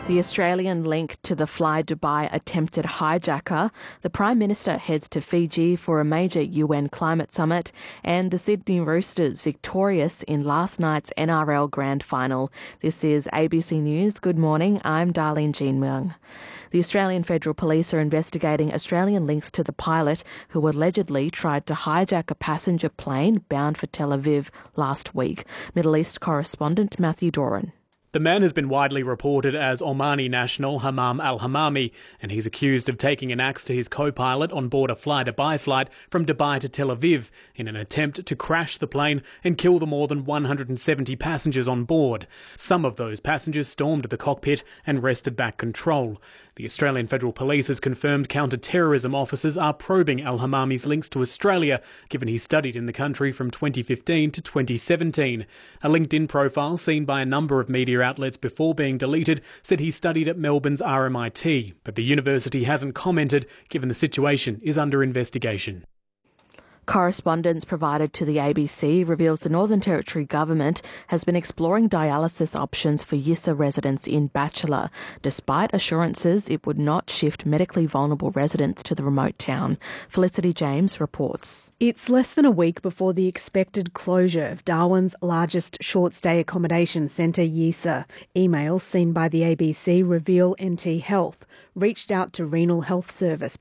The Australian link to the Fly Dubai attempted hijacker, the Prime Minister heads to Fiji for a major UN climate summit, and the Sydney Roosters victorious in last night's NRL Grand Final. This is ABC News. Good morning, I'm Darlene Jean Mung. The Australian Federal Police are investigating Australian links to the pilot who allegedly tried to hijack a passenger plane bound for Tel Aviv last week. Middle East correspondent Matthew Doran. The man has been widely reported as Omani national Hammam al-Hammami, and he's accused of taking an axe to his co-pilot on board a Fly Dubai flight from Dubai to Tel Aviv in an attempt to crash the plane and kill the more than 170 passengers on board. Some of those passengers stormed the cockpit and wrested back control. The Australian Federal Police has confirmed counter-terrorism officers are probing al-Hammami's links to Australia, given he studied in the country from 2015 to 2017. A LinkedIn profile seen by a number of media outlets before being deleted said he studied at Melbourne's RMIT, but the university hasn't commented, given the situation is under investigation. Correspondence provided to the ABC reveals the Northern Territory Government has been exploring dialysis options for Yissa residents in Batchelor, despite assurances it would not shift medically vulnerable residents to the remote town. Felicity James reports. It's less than a week before the expected closure of Darwin's largest short-stay accommodation centre, Yissa. Emails seen by the ABC reveal NT Health reached out to Renal Health Service